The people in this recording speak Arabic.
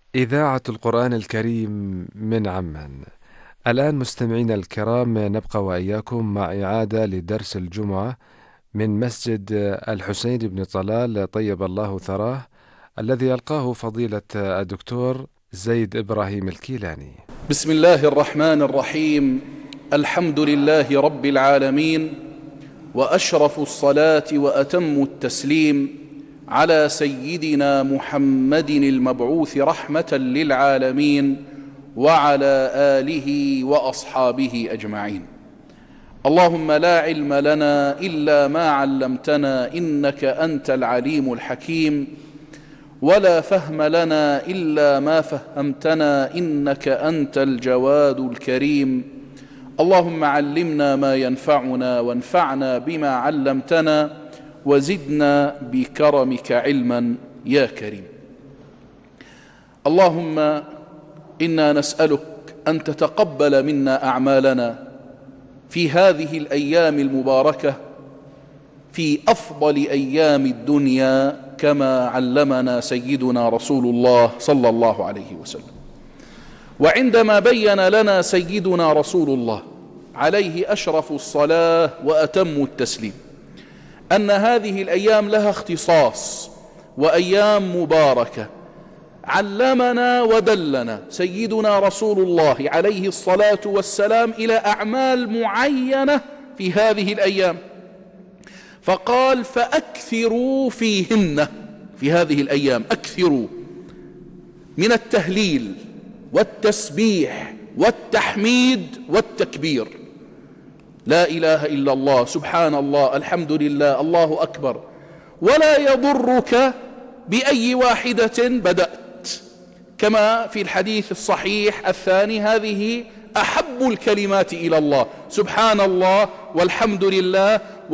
إذاعة القرآن الكريم من عمان. الآن مستمعينا الكرام نبقى وإياكم مع إعادة لدرس الجمعة من مسجد الحسين بن طلال طيب الله ثراه، الذي يلقاه فضيلة الدكتور زيد إبراهيم الكيلاني. بسم الله الرحمن الرحيم. الحمد لله رب العالمين، وأشرف الصلاة وأتم التسليم على سيدنا محمد المبعوث رحمة للعالمين وعلى آله وأصحابه أجمعين. اللهم لا علم لنا إلا ما علمتنا إنك أنت العليم الحكيم، ولا فهم لنا إلا ما فهمتنا إنك أنت الجواد الكريم. اللهم علمنا ما ينفعنا وانفعنا بما علمتنا وزدنا بكرمك علما يا كريم. اللهم إنا نسألك أن تتقبل منا أعمالنا في هذه الأيام المباركة، في أفضل أيام الدنيا، كما علمنا سيدنا رسول الله صلى الله عليه وسلم. وعندما بين لنا سيدنا رسول الله عليه أشرف الصلاة وأتم التسليم أن هذه الأيام لها اختصاص وأيام مباركة، علمنا ودلنا سيدنا رسول الله عليه الصلاة والسلام إلى أعمال معينة في هذه الأيام، فقال: فأكثروا فيهن، في هذه الأيام أكثروا من التهليل والتسبيح والتحميد والتكبير، لا إله إلا الله، سبحان الله، الحمد لله، الله أكبر، ولا يضرك بأي واحدة بدأت، كما في الحديث الصحيح الثاني: هذه أحب الكلمات إلى الله، سبحان الله والحمد لله